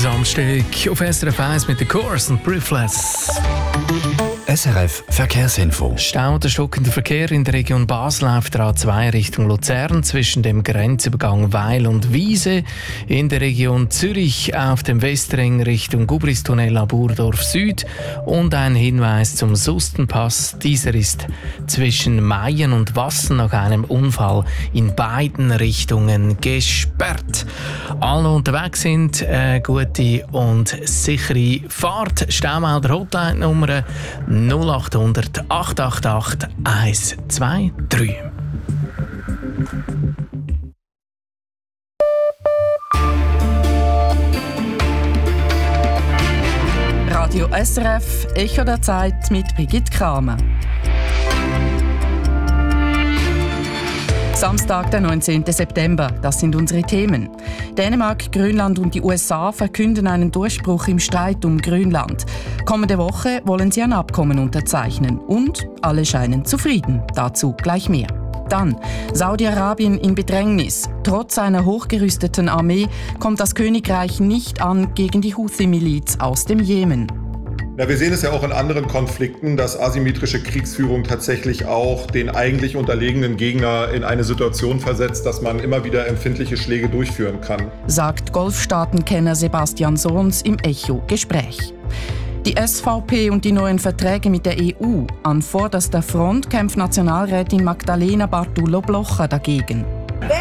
Samstag auf SRF 1 mit der Course und Briefless. SRF Verkehrsinfo. Stau oder stockender Verkehr in der Region Basel auf der A2 Richtung Luzern zwischen dem Grenzübergang Weil und Wiese. In der Region Zürich auf dem Westring Richtung Gubristunnel ab Urdorf Süd. Und ein Hinweis zum Sustenpass. Dieser ist zwischen Mayen und Wassen nach einem Unfall in beiden Richtungen gesperrt. Alle unterwegs sind, gute und sichere Fahrt. Staumelder Hotline-Nummer 0800 888 123. Radio SRF, Echo der Zeit mit Brigitte Kramer. Samstag, der 19. September, das sind unsere Themen. Dänemark, Grönland und die USA verkünden einen Durchbruch im Streit um Grönland. Kommende Woche wollen sie ein Abkommen unterzeichnen und alle scheinen zufrieden. Dazu gleich mehr. Dann Saudi-Arabien in Bedrängnis. Trotz einer hochgerüsteten Armee kommt das Königreich nicht an gegen die Houthi-Miliz aus dem Jemen. Ja, wir sehen es ja auch in anderen Konflikten, dass asymmetrische Kriegsführung tatsächlich auch den eigentlich unterlegenen Gegner in eine Situation versetzt, dass man immer wieder empfindliche Schläge durchführen kann. Sagt Golfstaatenkenner Sebastian Sohns im Echo-Gespräch. Die SVP und die neuen Verträge mit der EU. An vorderster Front kämpft Nationalrätin Magdalena Bartolo Blocher dagegen.